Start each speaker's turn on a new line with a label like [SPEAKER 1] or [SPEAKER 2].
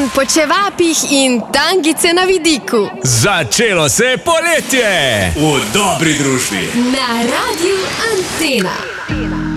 [SPEAKER 1] po čevapih in tangice na vidiku.
[SPEAKER 2] Začelo se je poletje!
[SPEAKER 3] V dobri družbi.
[SPEAKER 1] Na Radiu Antena.